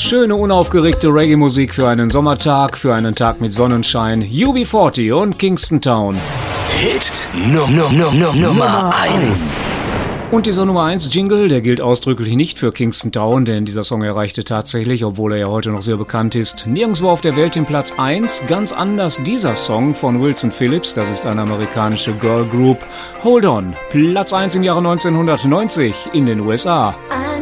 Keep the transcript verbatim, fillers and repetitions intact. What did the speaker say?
Schöne, unaufgeregte Reggae-Musik für einen Sommertag, für einen Tag mit Sonnenschein. U B vierzig und Kingston Town. Hit no, no, no, no, Nummer eins. Und dieser Nummer eins Jingle, der gilt ausdrücklich nicht für Kingston Town, denn dieser Song erreichte tatsächlich, obwohl er ja heute noch sehr bekannt ist, nirgendwo auf der Welt den Platz eins. Ganz anders dieser Song von Wilson Phillips, das ist eine amerikanische Girl Group. Hold On, Platz eins im Jahre neunzehnhundertneunzig in den U S A. I